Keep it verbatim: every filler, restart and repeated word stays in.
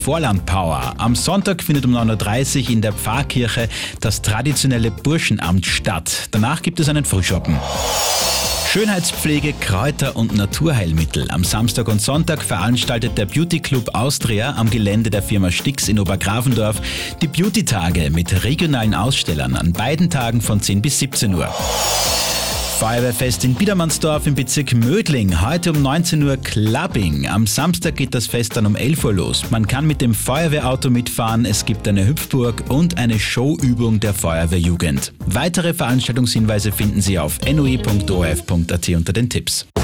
Vorland Power. Am Sonntag findet um neun Uhr dreißig in der Pfarrkirche das traditionelle Burschenamt statt. Danach gibt es einen Frühschoppen. Schönheitspflege, Kräuter und Naturheilmittel. Am Samstag und Sonntag veranstaltet der Beauty Club Austria am Gelände der Firma Stix in Obergrafendorf die Beauty-Tage mit regionalen Ausstellern an beiden Tagen von zehn bis siebzehn Uhr. Feuerwehrfest in Biedermannsdorf im Bezirk Mödling. Heute um neunzehn Uhr Clubbing. Am Samstag geht das Fest dann um elf Uhr los. Man kann mit dem Feuerwehrauto mitfahren, es gibt eine Hüpfburg und eine Showübung der Feuerwehrjugend. Weitere Veranstaltungshinweise finden Sie auf n o i punkt o r f punkt a t unter den Tipps.